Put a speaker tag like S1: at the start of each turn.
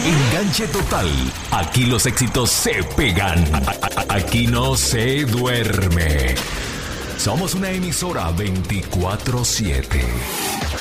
S1: Enganche total. Aquí los éxitos se pegan. Aquí no se duerme. Somos una emisora 24/7.